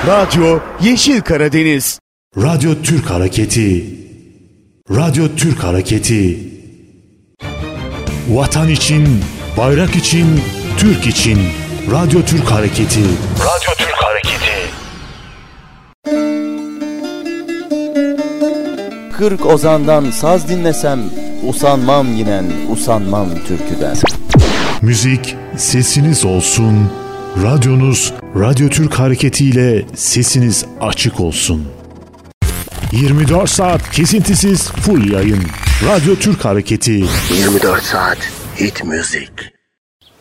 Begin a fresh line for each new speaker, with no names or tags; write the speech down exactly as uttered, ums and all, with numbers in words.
Radyo Yeşil Karadeniz.
Radyo Türk Hareketi. Radyo Türk Hareketi. Vatan için, bayrak için, Türk için. Radyo Türk Hareketi. Radyo Türk Hareketi.
Kırk ozandan saz dinlesem, usanmam yinen, usanmam türküden.
Müzik sesiniz olsun. Radyonuz Radyo Türk Hareketi ile sesiniz açık olsun. yirmi dört saat kesintisiz full yayın. Radyo Türk Hareketi.
yirmi dört saat hit müzik.